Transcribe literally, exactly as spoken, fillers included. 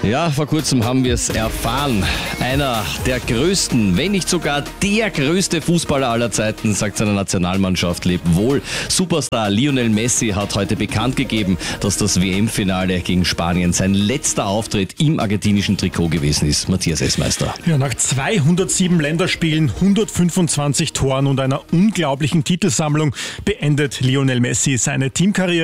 Ja, vor kurzem haben wir es erfahren. Einer der größten, wenn nicht sogar der größte Fußballer aller Zeiten, sagt seine Nationalmannschaft, lebt wohl. Superstar Lionel Messi hat heute bekannt gegeben, dass das W M-Finale gegen Spanien sein letzter Auftritt im argentinischen Trikot gewesen ist. Matthias Essmeister. Ja, nach zweihundertsieben Länderspielen, hundertfünfundzwanzig Toren und einer unglaublichen Titelsammlung beendet Lionel Messi seine Teamkarriere.